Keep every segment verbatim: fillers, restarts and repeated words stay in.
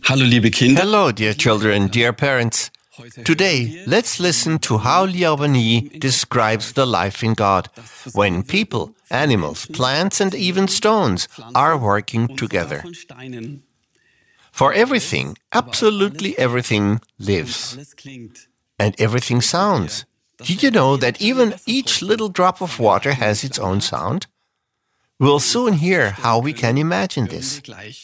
Hallo liebe Kinder. Hello, dear children, dear parents. Today, let's listen to how Liobani describes the life in God, when people, animals, plants and even stones are working together. For everything, absolutely everything lives. And everything sounds. Did you know that even each little drop of water has its own sound? We'll soon hear how we can imagine this.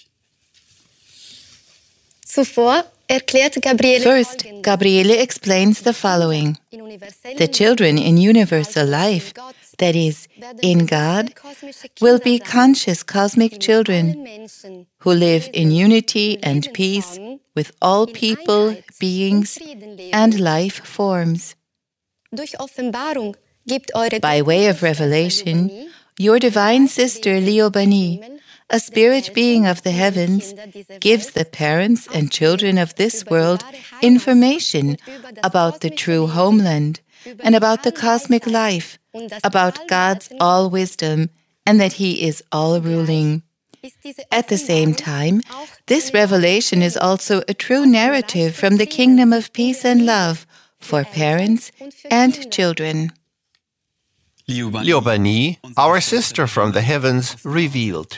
First, Gabriele explains the following. The children in universal life, that is, in God, will be conscious cosmic children who live in unity and peace with all people, beings, and life forms. By way of revelation, your divine sister Liobani, a spirit being of the heavens, gives the parents and children of this world information about the true homeland and about the cosmic life, about God's all-wisdom, and that He is all-ruling. At the same time, this revelation is also a true narrative from the kingdom of peace and love for parents and children. Liobani, our sister from the heavens, revealed.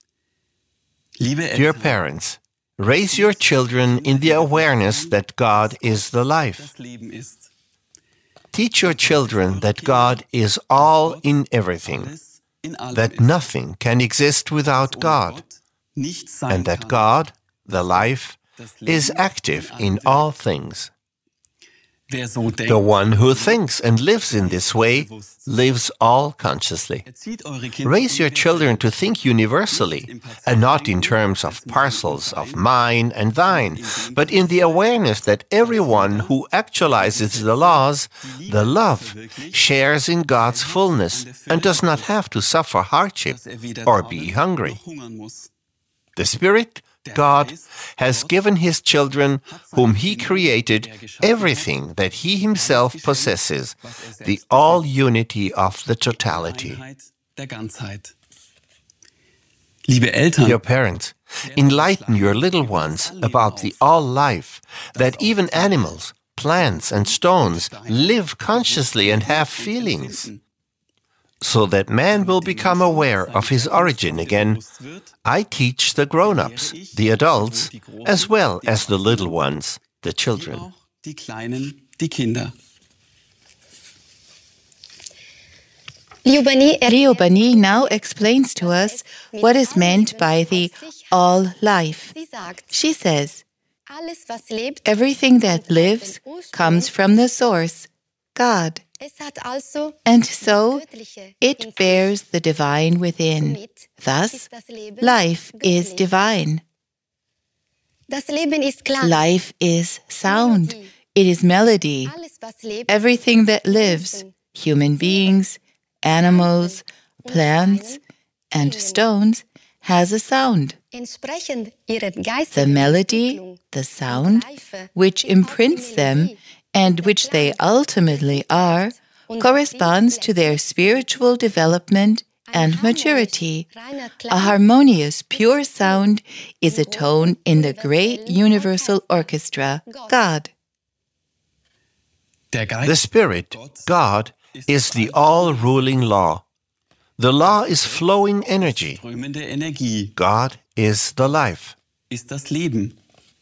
Dear parents, raise your children in the awareness that God is the life. Teach your children that God is all in everything, that nothing can exist without God, and that God, the life, is active in all things. The one who thinks and lives in this way lives all consciously. Raise your children to think universally, and not in terms of parcels of mine and thine, but in the awareness that everyone who actualizes the laws, the love, shares in God's fullness and does not have to suffer hardship or be hungry. The Spirit, God, has given His children, whom He created, everything that He Himself possesses, the all-unity of the totality. Dear parents, enlighten your little ones about the all-life, that even animals, plants and stones live consciously and have feelings. So that man will become aware of his origin again, I teach the grown-ups, the adults, as well as the little ones, the children. Liobani now explains to us what is meant by the all-life. She says, everything that lives comes from the source, God. And so, it bears the divine within. Thus, life is divine. Life is sound. It is melody. Everything that lives, human beings, animals, plants, and stones, has a sound. The melody, the sound, which imprints them and which they ultimately are, corresponds to their spiritual development and maturity. A harmonious, pure sound is a tone in the great universal orchestra, God. The Spirit, God, is the all-ruling law. The law is flowing energy. God is the life. The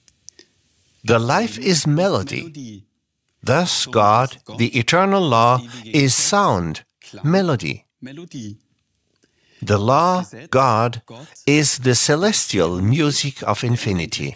life is melody. Thus, God, the eternal law, is sound, melody. The law, God, is the celestial music of infinity.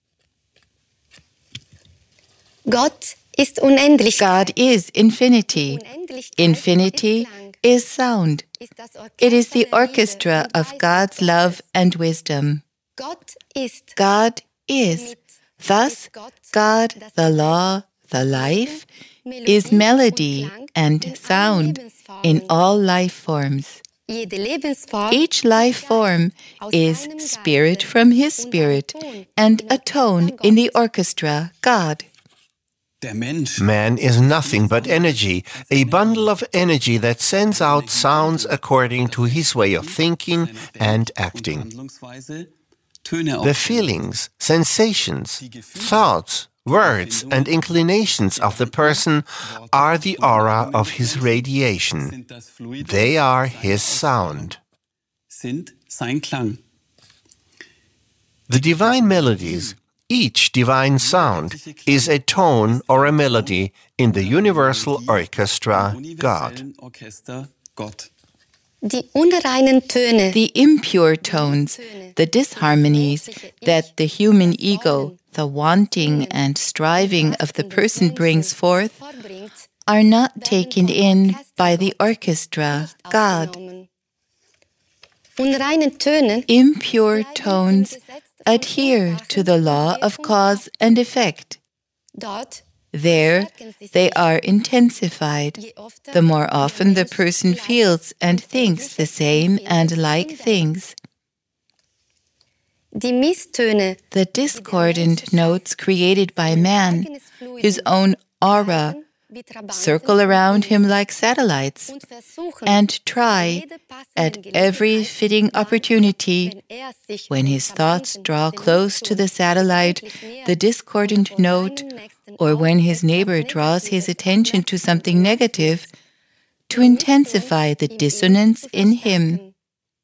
God is infinity. Infinity is sound. It is the orchestra of God's love and wisdom. God is. Thus, God, the law, the life, is melody and sound in all life forms. Each life form is spirit from His Spirit and a tone in the orchestra, God. Man is nothing but energy, a bundle of energy that sends out sounds according to his way of thinking and acting. The feelings, sensations, thoughts, words, and inclinations of the person are the aura of his radiation. They are his sound. The divine melodies, each divine sound, is a tone or a melody in the universal orchestra, God. The impure tones, the disharmonies that the human ego, the wanting and striving of the person brings forth, are not taken in by the orchestra, God. Impure tones adhere to the law of cause and effect. There, they are intensified, the more often the person feels and thinks the same and like things. The discordant notes created by man, his own aura, circle around him like satellites and try, at every fitting opportunity, when his thoughts draw close to the satellite, the discordant note, or when his neighbor draws his attention to something negative, to intensify the dissonance in him.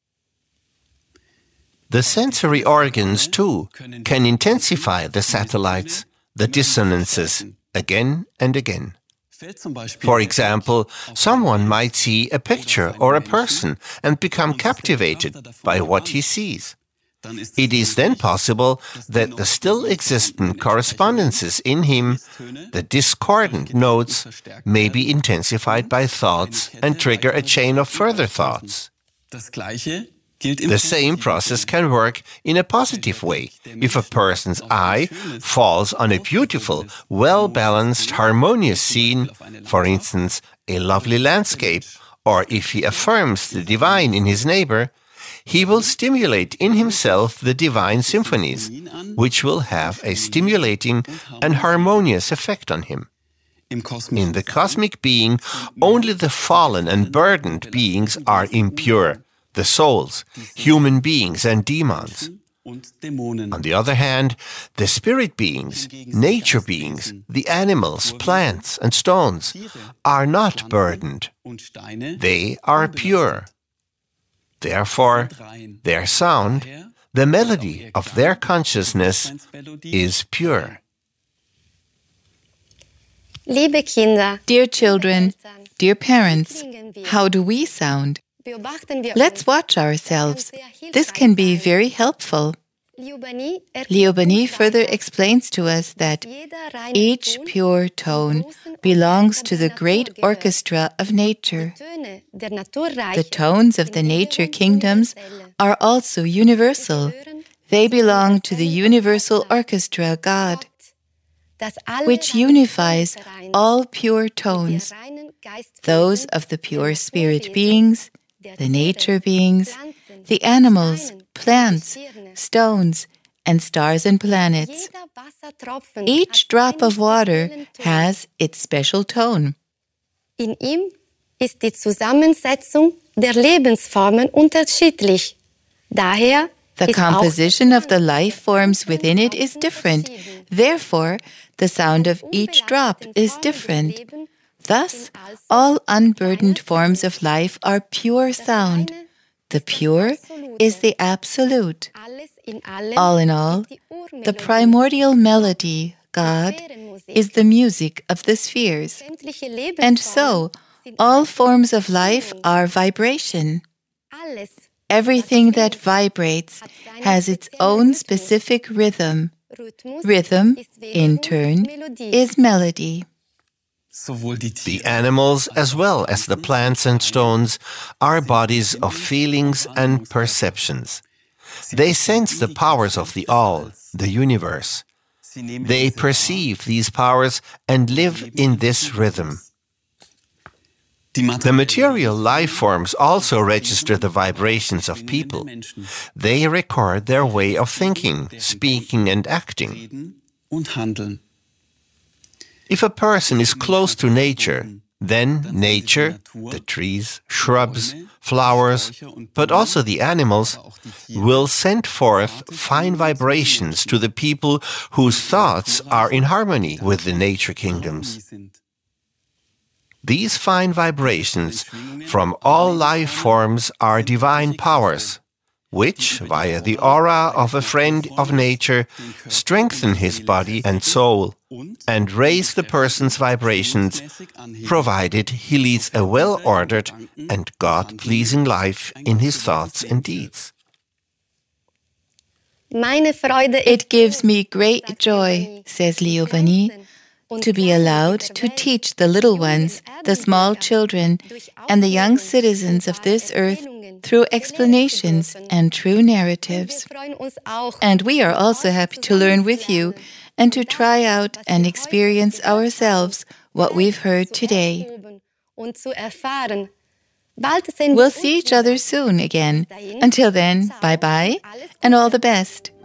The sensory organs, too, can intensify the satellites, the dissonances, again and again. For example, someone might see a picture or a person and become captivated by what he sees. It is then possible that the still existent correspondences in him, the discordant notes, may be intensified by thoughts and trigger a chain of further thoughts. The same process can work in a positive way. If a person's eye falls on a beautiful, well-balanced, harmonious scene, for instance, a lovely landscape, or if he affirms the divine in his neighbor, he will stimulate in himself the divine symphonies, which will have a stimulating and harmonious effect on him. In the cosmic being, only the fallen and burdened beings are impure, the souls, human beings and demons. On the other hand, the spirit beings, nature beings, the animals, plants and stones are not burdened. They are pure. Therefore, their sound, the melody of their consciousness, is pure. Dear children, dear parents, how do we sound? Let's watch ourselves. This can be very helpful. Liobani further explains to us that each pure tone belongs to the great orchestra of nature. The tones of the nature kingdoms are also universal. They belong to the universal orchestra, God, which unifies all pure tones, those of the pure spirit beings, the nature beings, the animals, plants, stones, and stars and planets. Each drop of water has its special tone. In ihm ist die Zusammensetzung der Lebensformen unterschiedlich. Daher the composition of the life forms within it is different. Therefore, the sound of each drop is different. Thus, all unburdened forms of life are pure sound. The pure is the absolute. All in all, the primordial melody, God, is the music of the spheres. And so, all forms of life are vibration. Everything that vibrates has its own specific rhythm. Rhythm, in turn, is melody. The animals, as well as the plants and stones, are bodies of feelings and perceptions. They sense the powers of the All, the universe. They perceive these powers and live in this rhythm. The material life forms also register the vibrations of people. They record their way of thinking, speaking, and acting. If a person is close to nature, then nature, the trees, shrubs, flowers, but also the animals, will send forth fine vibrations to the people whose thoughts are in harmony with the nature kingdoms. These fine vibrations from all life forms are divine powers, which, via the aura of a friend of nature, strengthen his body and soul and raise the person's vibrations, provided he leads a well-ordered and God-pleasing life in his thoughts and deeds. It gives me great joy, says Liobani, to be allowed to teach the little ones, the small children, and the young citizens of this earth through explanations and true narratives. And we are also happy to learn with you and to try out and experience ourselves what we've heard today. We'll see each other soon again. Until then, bye-bye and all the best.